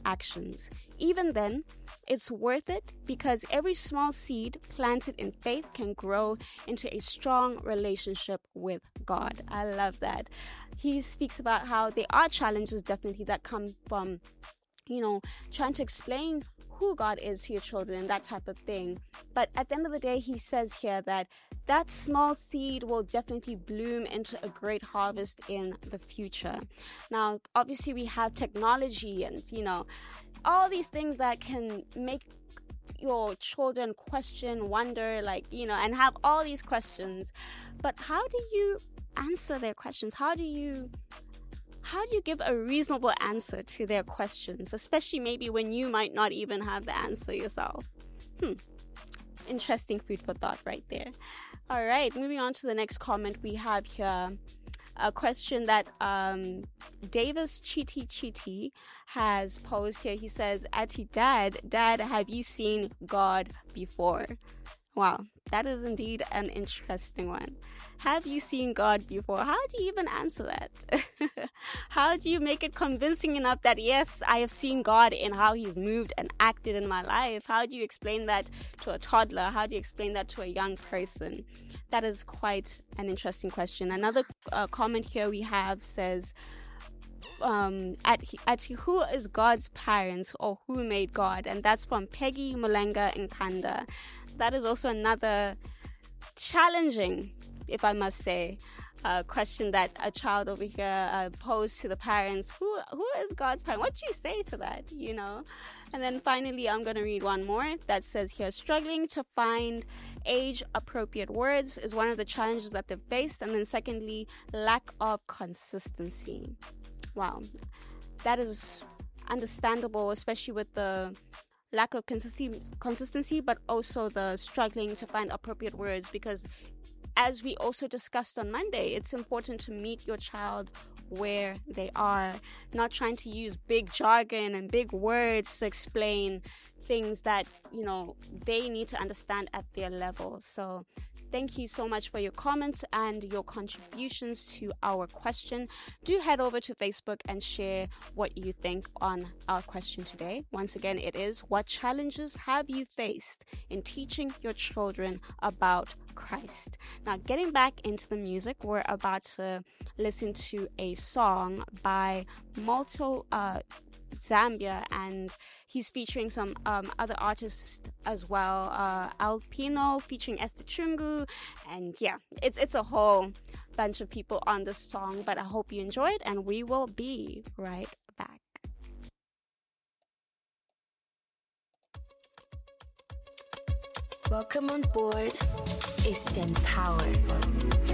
actions. Even then, it's worth it because every small seed planted in faith can grow into a strong relationship with God. I love that. He speaks about how there are challenges definitely that come from, trying to explain who God is to your children and that type of thing. But at the end of the day, he says here that small seed will definitely bloom into a great harvest in the future. Now, obviously, we have technology and, all these things that can make your children question, wonder, and have all these questions. But how do you answer their questions? How do you give a reasonable answer to their questions, especially maybe when you might not even have the answer yourself? Interesting food for thought right there. All right, moving on to the next comment we have here. A question that Davis Chiti has posed here. He says, Ati Dad, have you seen God before? Wow, that is indeed an interesting one. Have you seen God before? How do you even answer that? How do you make it convincing enough that, yes, I have seen God in how he's moved and acted in my life? How do you explain that to a toddler? How do you explain that to a young person? That is quite an interesting question. Another comment here we have says, at who is God's parents, or who made God? And that's from Peggy Mulenga Nkanda. That is also another challenging, if I must say, question that a child over here posed to the parents. Who is God's parent? What do you say to that, And then finally, I'm going to read one more that says here, struggling to find age-appropriate words is one of the challenges that they've faced. And then secondly, lack of consistency. Wow, that is understandable, especially with the lack of consistency, but also the struggling to find appropriate words, because as we also discussed on Monday, it's important to meet your child where they are, not trying to use big jargon and big words to explain things that, they need to understand at their level. So thank you so much for your comments and your contributions to our question. Do head over to Facebook and share what you think on our question today. Once again, it is, what challenges have you faced in teaching your children about Christ? Now, getting back into the music, we're about to listen to a song by Malto Zambia, and he's featuring some other artists as well, Alpino featuring Esther Chungu, and yeah, it's a whole bunch of people on this song, but I hope you enjoyed, and we will be right back. Welcome on board Eastern Power.